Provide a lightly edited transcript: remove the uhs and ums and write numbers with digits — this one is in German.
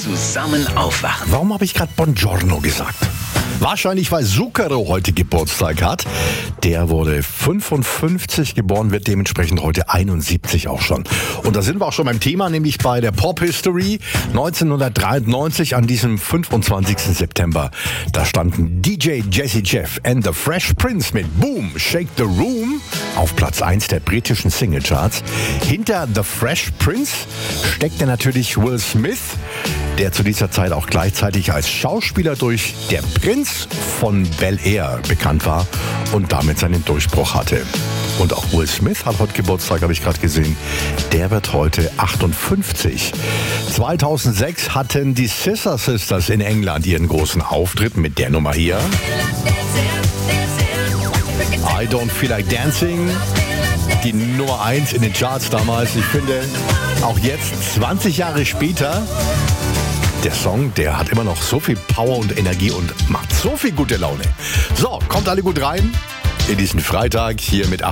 Zusammen aufwachen. Warum habe ich gerade Buongiorno gesagt? Wahrscheinlich, weil Zucchero heute Geburtstag hat. Der wurde 55 geboren, wird dementsprechend heute 71 auch schon. Und da sind wir auch schon beim Thema, nämlich bei der Pop History 1993 an diesem 25. September. Da standen DJ Jazzy Jeff and the Fresh Prince mit Boom, Shake the Room auf Platz 1 der britischen Singlecharts. Hinter The Fresh Prince steckte natürlich Will Smith, der zu dieser Zeit auch gleichzeitig als Schauspieler durch Der Prinz von Bel-Air bekannt war und damit seinen Durchbruch hatte. Und auch Will Smith hat heute Geburtstag, habe ich gerade gesehen. Der wird heute 58. 2006 hatten die Scissor Sisters in England ihren großen Auftritt mit der Nummer hier. I Don't Feel Like Dancing. Die Nummer 1 in den Charts damals. Ich finde, auch jetzt, 20 Jahre später, der Song, der hat immer noch so viel Power und Energie und macht so viel gute Laune. So, kommt alle gut rein in diesen Freitag hier mit